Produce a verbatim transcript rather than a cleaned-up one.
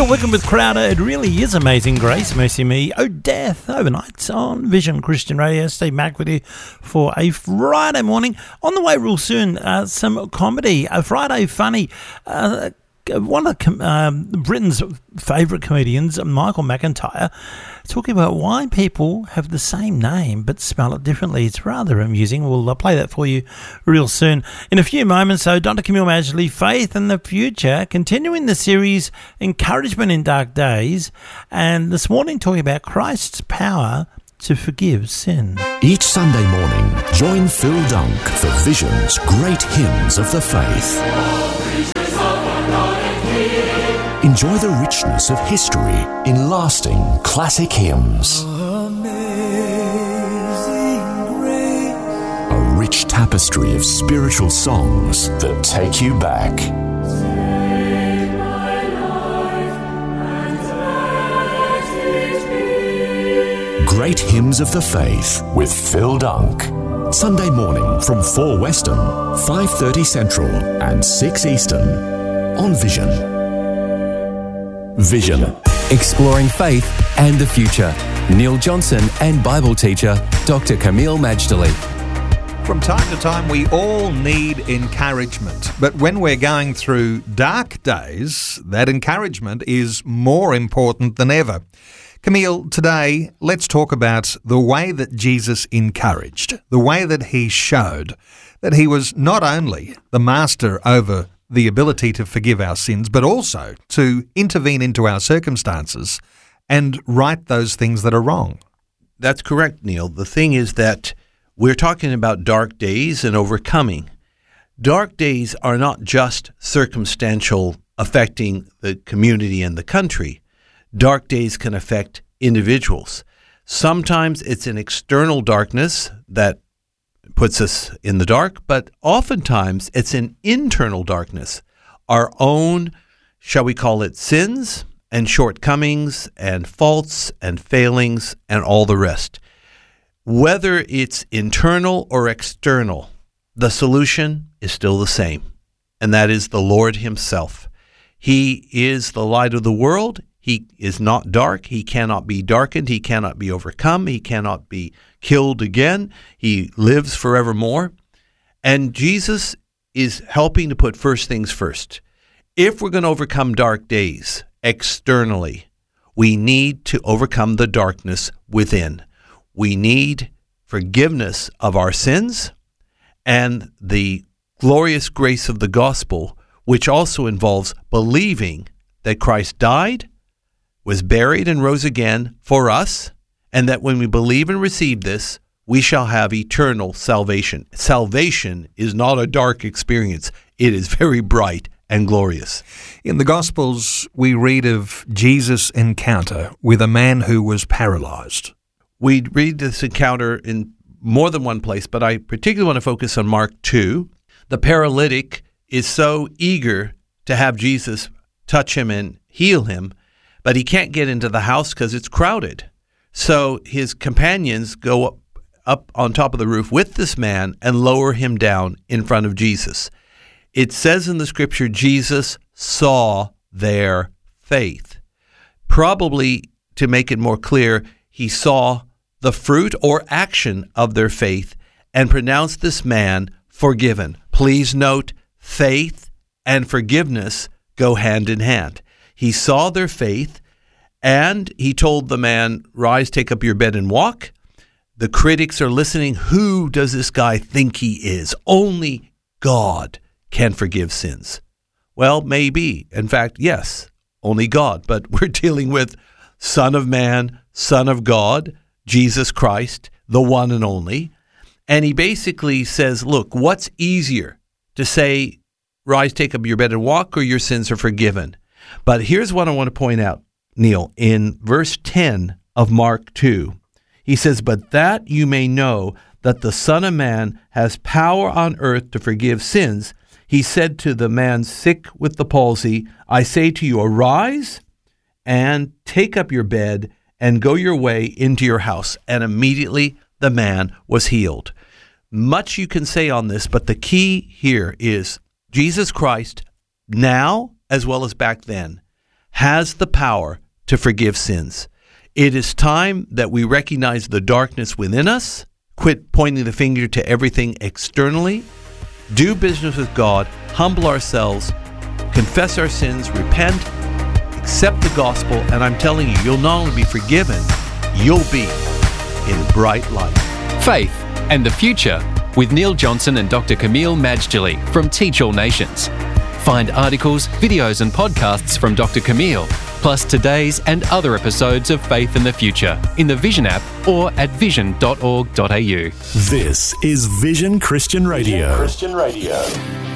Bill Wickham with Crowder. It really is amazing grace, mercy me, oh death, overnight on Vision Christian Radio. Steve Mack with you for a Friday morning. On the way real soon, uh, some comedy, a Friday funny. Uh, one of com- um, Britain's favourite comedians, Michael McIntyre, talking about why people have the same name but spell it differently. It's rather amusing. We'll uh, play that for you real soon. In a few moments, so Doctor Camille Madgley, Faith and the Future, continuing the series Encouragement in Dark Days, and this morning talking about Christ's power to forgive sin. Each Sunday morning, join Phil Dunk for Vision's Great Hymns of the Faith. Enjoy the richness of history in lasting classic hymns. Amazing grace. A rich tapestry of spiritual songs that take you back. Save my life and let it be. Great Hymns of the Faith with Phil Dunk. Sunday morning from four Western, five thirty Central and six Eastern on Vision. Vision. Exploring faith and the future. Neil Johnson and Bible teacher Doctor Camille Madgley. From time to time, we all need encouragement. But when we're going through dark days, that encouragement is more important than ever. Camille, today, let's talk about the way that Jesus encouraged, the way that he showed that he was not only the master over the ability to forgive our sins, but also to intervene into our circumstances and right those things that are wrong. That's correct, Neil. The thing is that we're talking about dark days and overcoming. Dark days are not just circumstantial, affecting the community and the country. Dark days can affect individuals. Sometimes it's an external darkness that puts us in the dark, but oftentimes it's an internal darkness. Our own, shall we call it, sins and shortcomings and faults and failings and all the rest. Whether it's internal or external, the solution is still the same, and that is the Lord himself. He is the light of the world. He is not dark. He cannot be darkened. He cannot be overcome. He cannot be killed again. He lives forevermore. And Jesus is helping to put first things first. If we're going to overcome dark days externally, we need to overcome the darkness within. We need forgiveness of our sins and the glorious grace of the gospel, which also involves believing that Christ died, was buried and rose again for us, and that when we believe and receive this, we shall have eternal salvation. Salvation is not a dark experience. It is very bright and glorious. In the Gospels, we read of Jesus' encounter with a man who was paralyzed. We read this encounter in more than one place, but I particularly want to focus on Mark two. The paralytic is so eager to have Jesus touch him and heal him, but he can't get into the house because it's crowded. So his companions go up, up on top of the roof with this man and lower him down in front of Jesus. It says in the scripture, Jesus saw their faith. Probably, to make it more clear, he saw the fruit or action of their faith and pronounced this man forgiven. Please note, faith and forgiveness go hand in hand. He saw their faith, and he told the man, rise, take up your bed and walk. The critics are listening. Who does this guy think he is? Only God can forgive sins. Well, maybe. In fact, yes, only God. But we're dealing with Son of Man, Son of God, Jesus Christ, the one and only. And he basically says, look, what's easier to say, rise, take up your bed and walk, or your sins are forgiven? But here's what I want to point out, Neil. In verse ten of Mark two, he says, but that you may know that the Son of Man has power on earth to forgive sins, he said to the man sick with the palsy, I say to you, arise and take up your bed and go your way into your house. And immediately the man was healed. Much you can say on this, but the key here is Jesus Christ, now as well as back then, has the power to forgive sins. It is time that we recognize the darkness within us, quit pointing the finger to everything externally, do business with God, humble ourselves, confess our sins, repent, accept the gospel, and I'm telling you, you'll not only be forgiven, you'll be in bright light. Faith and the Future with Neil Johnson and Doctor Camille Majdali from Teach All Nations. Find articles, videos and podcasts from Doctor Camille, plus today's and other episodes of Faith and the Future in the Vision app or at vision dot org dot a u. This is Vision Christian Radio. Christian Radio.